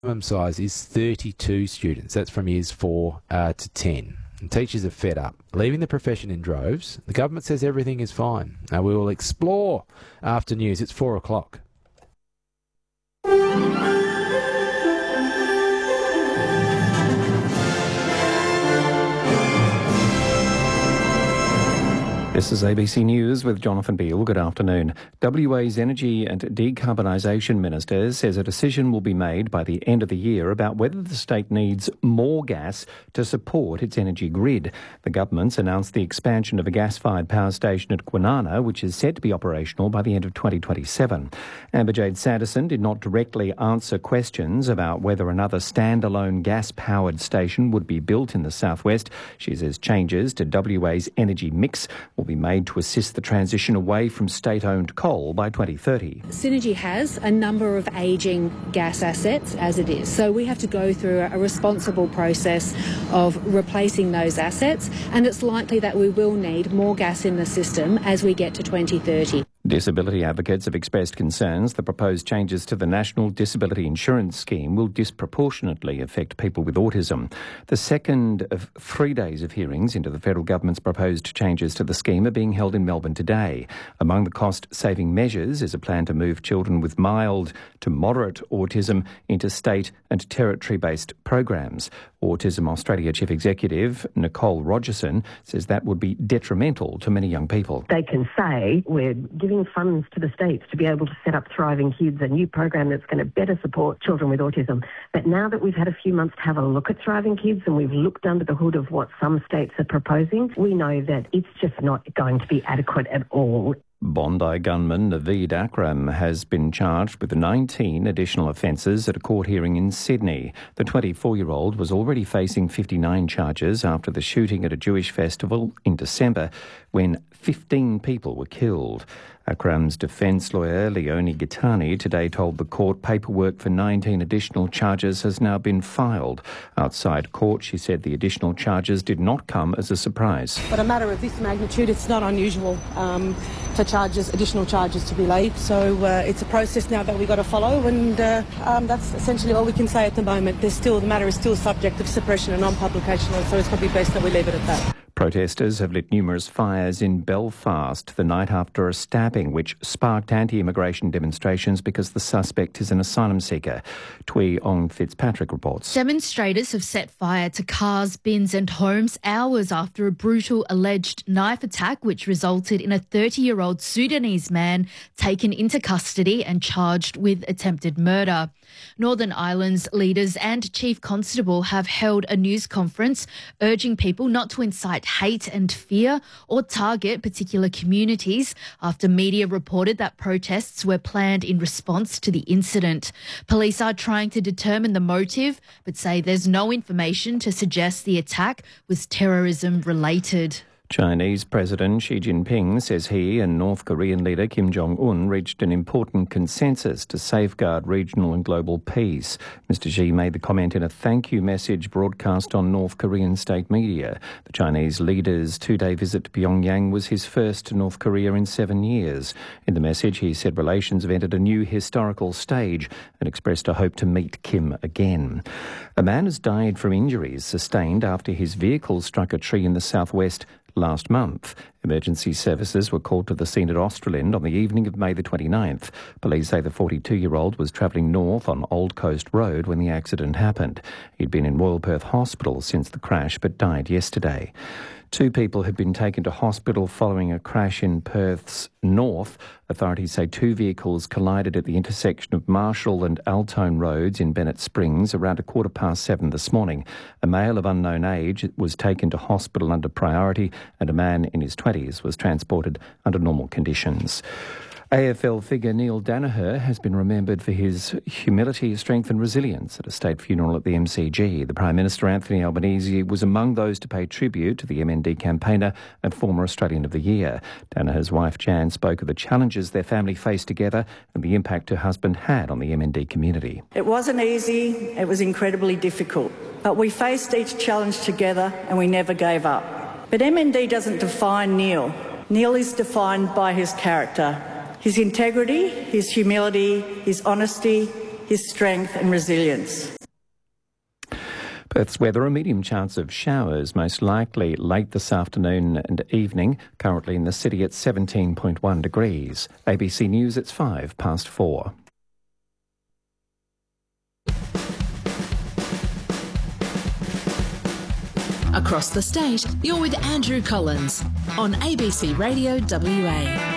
Minimum size is 32 students. That's from years 4 to 10. And teachers are fed up, leaving the profession in droves. The government says everything is fine. Now we will explore after news. It's 4 o'clock. This is ABC News with Jonathan Beale. Good afternoon. WA's Energy and Decarbonisation Minister says a decision will be made by the end of the year about whether the state needs more gas to support its energy grid. The government's announced the expansion of a gas-fired power station at Kwinana, which is set to be operational by the end of 2027. Amber-Jade Sanderson did not directly answer questions about whether another standalone gas-powered station would be built in the southwest. She says changes to WA's energy mix will be made to assist the transition away from state-owned coal by 2030. Synergy has a number of ageing gas assets as it is, so we have to go through a responsible process of replacing those assets, and it's likely that we will need more gas in the system as we get to 2030. Disability advocates have expressed concerns the proposed changes to the National Disability Insurance Scheme will disproportionately affect people with autism. The second of 3 days of hearings into the federal government's proposed changes to the scheme are being held in Melbourne today. Among the cost-saving measures is a plan to move children with mild to moderate autism into state and territory-based programs. Autism Australia Chief Executive Nicole Rogerson says that would be detrimental to many young people. They can say we're giving funds to the states to be able to set up Thriving Kids, a new program that's going to better support children with autism. But now that we've had a few months to have a look at Thriving Kids and we've looked under the hood of what some states are proposing, we know that it's just not going to be adequate at all. Bondi gunman Naveed Akram has been charged with 19 additional offences at a court hearing in Sydney. The 24-year-old was already facing 59 charges after the shooting at a Jewish festival in December when 15 people were killed. Akram's defence lawyer, Leonie Gitani, today told the court paperwork for 19 additional charges has now been filed. Outside court, she said the additional charges did not come as a surprise. But a matter of this magnitude, it's not unusual for additional charges to be laid. So it's a process now that we've got to follow, and that's essentially all we can say at the moment. The matter is still subject of suppression and non-publication, so it's probably best that we leave it at that. Protesters have lit numerous fires in Belfast the night after a stabbing which sparked anti-immigration demonstrations because the suspect is an asylum seeker. Tui Ong Fitzpatrick reports. Demonstrators have set fire to cars, bins and homes hours after a brutal alleged knife attack which resulted in a 30-year-old Sudanese man taken into custody and charged with attempted murder. Northern Ireland's leaders and Chief Constable have held a news conference urging people not to incite hate and fear or target particular communities after media reported that protests were planned in response to the incident. Police are trying to determine the motive but say there's no information to suggest the attack was terrorism related. Chinese President Xi Jinping says he and North Korean leader Kim Jong-un reached an important consensus to safeguard regional and global peace. Mr. Xi made the comment in a thank you message broadcast on North Korean state media. The Chinese leader's 2-day visit to Pyongyang was his first to North Korea in 7 years. In the message, he said relations have entered a new historical stage and expressed a hope to meet Kim again. A man has died from injuries sustained after his vehicle struck a tree in the southwest last month. Emergency services were called to the scene at Australind on the evening of May the 29th. Police say the 42-year-old was travelling north on Old Coast Road when the accident happened. He'd been in Royal Perth Hospital since the crash but died yesterday. 2 people have been taken to hospital following a crash in Perth's north. Authorities say 2 vehicles collided at the intersection of Marshall and Altone Roads in Bennett Springs around 7:15 this morning. A male of unknown age was taken to hospital under priority and a man in his 20s was transported under normal conditions. AFL figure Neil Daniher has been remembered for his humility, strength and resilience at a state funeral at the MCG. The Prime Minister, Anthony Albanese, was among those to pay tribute to the MND campaigner and former Australian of the Year. Daniher's wife, Jan, spoke of the challenges their family faced together and the impact her husband had on the MND community. It wasn't easy, it was incredibly difficult, but we faced each challenge together and we never gave up. But MND doesn't define Neil. Neil is defined by his character. His integrity, his humility, his honesty, his strength and resilience. Perth's weather, a medium chance of showers, most likely late this afternoon and evening. Currently in the city at 17.1 degrees. ABC News, it's 4:05. Across the state, you're with Andrew Collins on ABC Radio WA.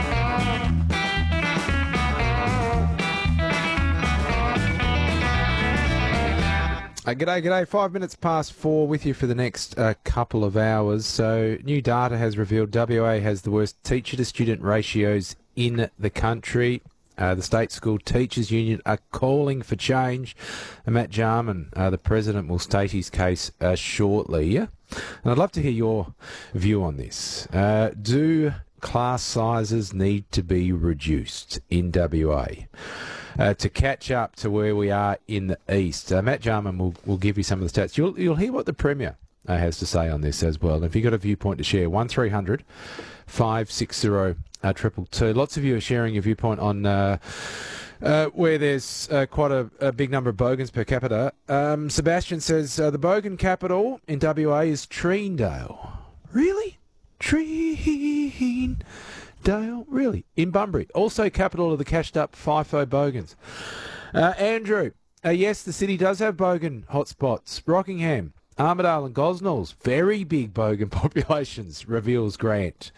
G'day. 5 minutes past 4 with you for the next couple of hours. So new data has revealed WA has the worst teacher-to-student ratios in the country. The State School Teachers Union are calling for change. And Matt Jarman, the President, will state his case shortly. And I'd love to hear your view on this. Do class sizes need to be reduced in WA? To catch up to where we are in the east. Matt Jarman will give you some of the stats. You'll hear what the Premier has to say on this as well. And if you've got a viewpoint to share, 1300 560 222. Lots of you are sharing your viewpoint on where there's quite a big number of bogans per capita. Sebastian says the bogan capital in WA is Treendale. Really? Treendale? Really? In Bunbury. Also capital of the cashed up FIFO bogans. Andrew, yes, the city does have bogan hotspots. Rockingham, Armidale and Gosnells, very big bogan populations, reveals Grant.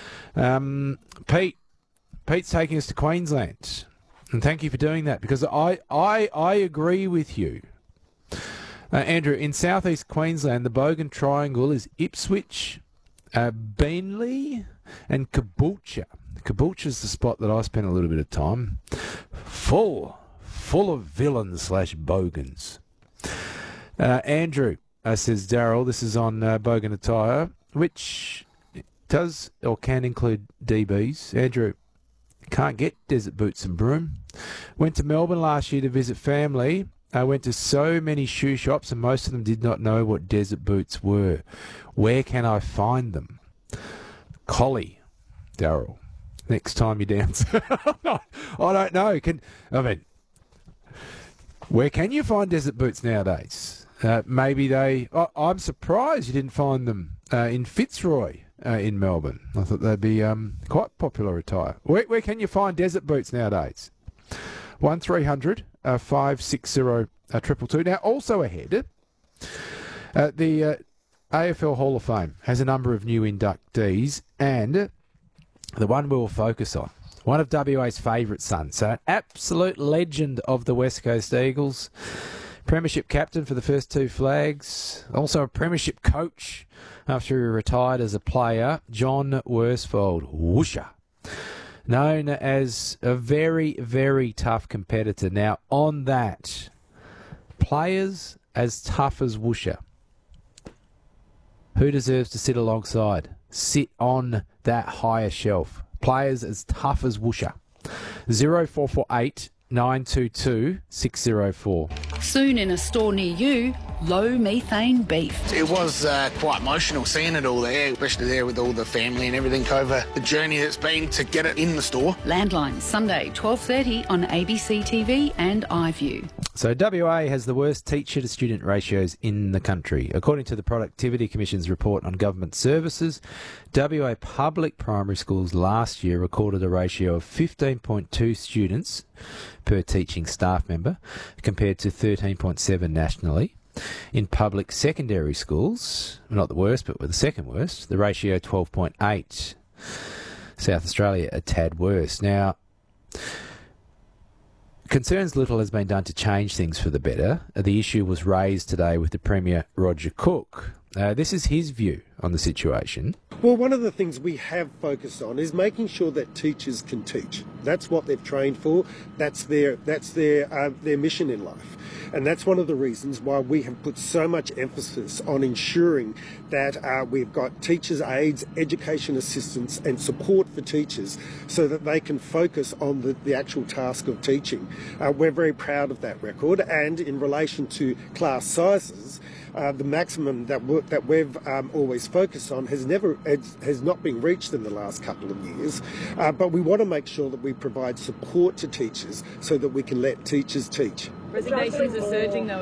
Pete's taking us to Queensland. And thank you for doing that, because I agree with you. Andrew, in southeast Queensland, the bogan triangle is Ipswich, Beenleigh and Caboolture. Caboolture's the spot that I spent a little bit of time. Full of villains / bogans. Andrew says, Daryl, this is on bogan attire, which does or can include DBs. Andrew, can't get desert boots and broom. Went to Melbourne last year to visit family. I went to so many shoe shops and most of them did not know what desert boots were. Where can I find them? Collie, Daryl. Next time you're down. I don't know. Where can you find desert boots nowadays? Maybe I'm surprised you didn't find them in Fitzroy in Melbourne. I thought they'd be quite popular attire. Where can you find desert boots nowadays? 1300 560 222. Now, also ahead, the AFL Hall of Fame has a number of new inductees, and the one we will focus on, one of WA's favourite sons, so an absolute legend of the West Coast Eagles, premiership captain for the first two flags, also a premiership coach after he retired as a player, John Worsfold, Woosha, known as a very, very tough competitor. Now, on that, players as tough as Woosha, who deserves to sit alongside? Sit on that higher shelf. Players as tough as Woosha. 0448 922 604. Soon in a store near you, low methane beef. It was quite emotional seeing it all there, especially there with all the family and everything over the journey that's been to get it in the store. Landline, Sunday, 12:30 on ABC TV and iView. So WA has the worst teacher-to-student ratios in the country. According to the Productivity Commission's report on government services, WA public primary schools last year recorded a ratio of 15.2 students per teaching staff member, compared to 13.7 nationally. In public secondary schools, not the worst, but the second worst, the ratio 12.8. South Australia a tad worse. Now, concerns little has been done to change things for the better. The issue was raised today with the Premier, Roger Cook. This is his view on the situation. Well, one of the things we have focused on is making sure that teachers can teach. That's what they've trained for. That's their mission in life. And that's one of the reasons why we have put so much emphasis on ensuring that we've got teachers' aides, education assistants and support for teachers so that they can focus on the actual task of teaching. We're very proud of that record, and in relation to class sizes, the maximum that we've always focused on has not been reached in the last couple of years. But we want to make sure that we provide support to teachers so that we can let teachers teach. Resignations are surging though.